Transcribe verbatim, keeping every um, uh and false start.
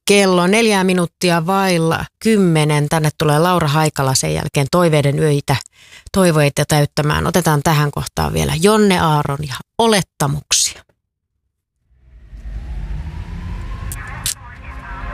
Kello neljää minuuttia vailla kymmenen. Tänne tulee Laura Haikala sen jälkeen toiveiden yöitä, toiveita täyttämään. Otetaan tähän kohtaan vielä Jonne Aaron ja Olettamuksia.